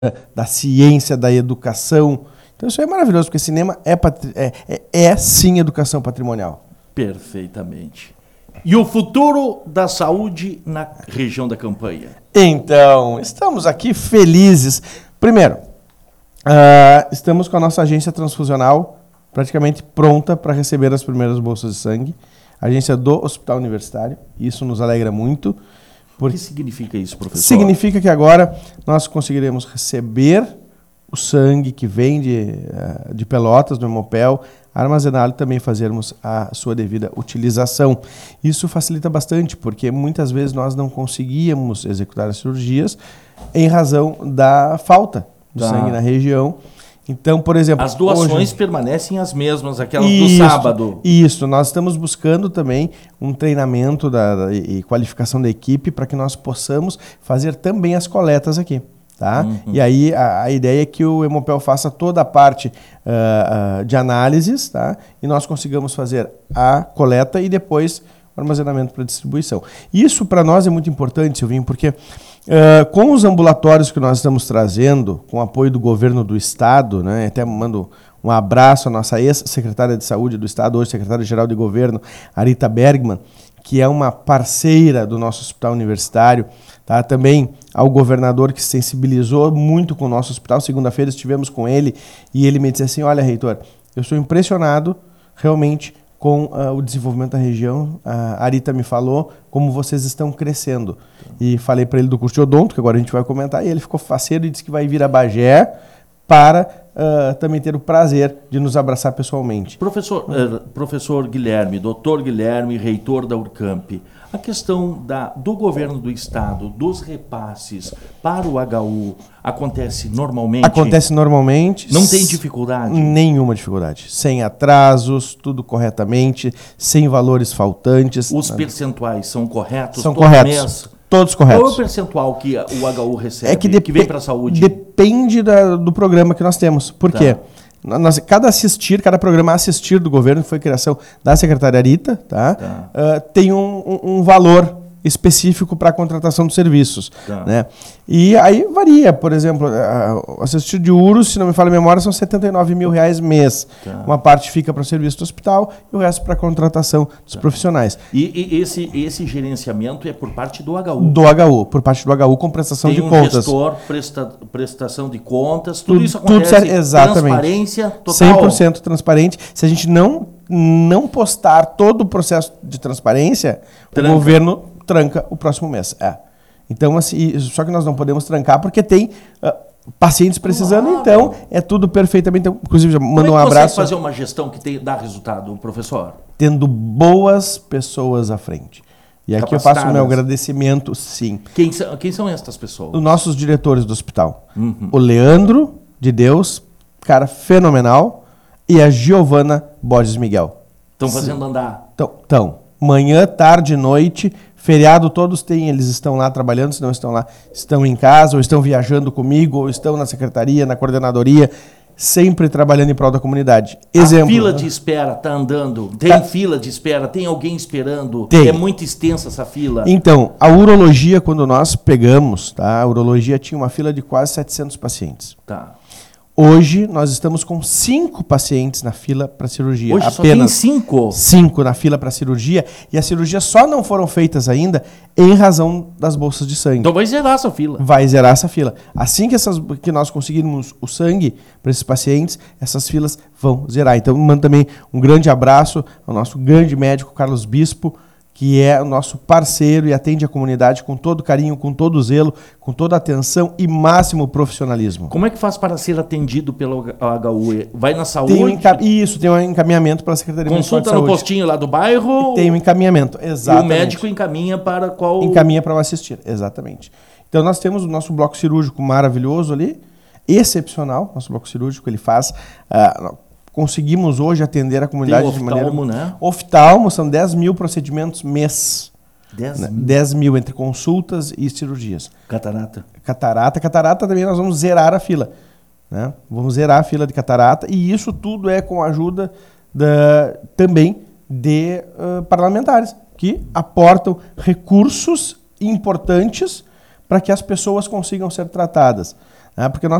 da ciência, da educação. Então isso é maravilhoso, porque cinema é sim educação patrimonial. Perfeitamente. E o futuro da saúde na região da campanha? Então, estamos aqui felizes. Primeiro, estamos com a nossa agência transfusional praticamente pronta para receber as primeiras bolsas de sangue. Agência do Hospital Universitário. Isso nos alegra muito. O que significa isso, professor? Significa que agora nós conseguiremos receber o sangue que vem de Pelotas, do Hemopel, armazená-lo e também fazermos a sua devida utilização. Isso facilita bastante, porque muitas vezes nós não conseguíamos executar as cirurgias em razão da falta de sangue na região. Então, por exemplo... As doações hoje permanecem as mesmas, aquelas do sábado. Isso, nós estamos buscando também um treinamento e qualificação da equipe para que nós possamos fazer também as coletas aqui. Tá? E aí a ideia é que o Hemopel faça toda a parte de análises, tá? E nós consigamos fazer a coleta e depois o armazenamento para distribuição. Isso para nós é muito importante, Silvinho, porque com os ambulatórios que nós estamos trazendo, com o apoio do governo do estado, né? Até mando um abraço à nossa ex-secretária de saúde do estado, hoje secretária-geral de governo, Arita Bergman, que é uma parceira do nosso hospital universitário, tá? Também ao governador que se sensibilizou muito com o nosso hospital. Segunda-feira estivemos com ele e ele me disse assim: olha, reitor, eu estou impressionado realmente com o desenvolvimento da região. A Arita me falou como vocês estão crescendo. E falei para ele do curso de odonto, que agora a gente vai comentar, e ele ficou faceiro e disse que vai vir a Bagé para também ter o prazer de nos abraçar pessoalmente. Professor Guilherme, doutor Guilherme, reitor da Urcamp, a questão do governo do estado, dos repasses para o HU, acontece normalmente? Acontece normalmente. Não tem dificuldade? Nenhuma dificuldade. Sem atrasos, tudo corretamente, sem valores faltantes. Os percentuais são corretos? São corretos. Mês? Todos corretos. Qual é o percentual que o HU recebe, que vem para a saúde? Depende do programa que nós temos. Por quê? Cada programa assistir do governo, que foi criação da secretária Arita, tem um valor específico para a contratação de serviços. Né? E aí varia, por exemplo, o assistir de URUS, se não me falha a memória, são R$79 mil mês. Uma parte fica para o serviço do hospital e o resto para a contratação dos profissionais. E esse gerenciamento é por parte do HU? Do HU, por parte do HU, com prestação de contas. Gestor, prestação de contas, tudo isso acontece. Tudo exatamente. Transparência total. 100% transparente. Se a gente não postar todo o processo de transparência, o governo tranca o próximo mês. Então, assim, só que nós não podemos trancar porque tem pacientes precisando, então é tudo perfeitamente. Então, inclusive, já mando um abraço. Como é que você fazer uma gestão que dá resultado, professor? Tendo boas pessoas à frente. E aqui eu faço o meu agradecimento, sim. Quem são estas pessoas? Os nossos diretores do hospital. O Leandro de Deus, cara fenomenal, e a Giovana Borges Miguel. Estão fazendo andar? Estão. Manhã, tarde, noite, feriado todos têm, eles estão lá trabalhando, se não estão lá, estão em casa, ou estão viajando comigo, ou estão na secretaria, na coordenadoria, sempre trabalhando em prol da comunidade. Exemplo, a fila de espera está andando? Tem fila de espera? Tem alguém esperando? Tem. É muito extensa essa fila? Então, a urologia, quando nós pegamos, a urologia tinha uma fila de quase 700 pacientes. Hoje, nós estamos com 5 pacientes na fila para cirurgia. Hoje apenas só tem 5? 5 na fila para cirurgia. E as cirurgias só não foram feitas ainda em razão das bolsas de sangue. Então vai zerar essa fila. Vai zerar essa fila. Assim que nós conseguirmos o sangue para esses pacientes, essas filas vão zerar. Então, mando também um grande abraço ao nosso grande médico, Carlos Bispo, que é o nosso parceiro e atende a comunidade com todo carinho, com todo zelo, com toda atenção e máximo profissionalismo. Como é que faz para ser atendido pelo HU? Vai na saúde? Tem um encaminhamento para a Secretaria Municipal de Saúde. Consulta no postinho lá do bairro? Tem um encaminhamento, exatamente. E o médico encaminha para qual? Encaminha para o assistir, exatamente. Então nós temos o nosso bloco cirúrgico maravilhoso ali, excepcional, nosso bloco cirúrgico, ele faz... Conseguimos hoje atender a comunidade de maneira... Né? Oftalmo, são 10 mil procedimentos mês. 10 mil? 10 mil entre consultas e cirurgias. Catarata? Catarata também nós vamos zerar a fila. Né? Vamos zerar a fila de catarata e isso tudo é com a ajuda também de parlamentares que aportam recursos importantes para que as pessoas consigam ser tratadas. Porque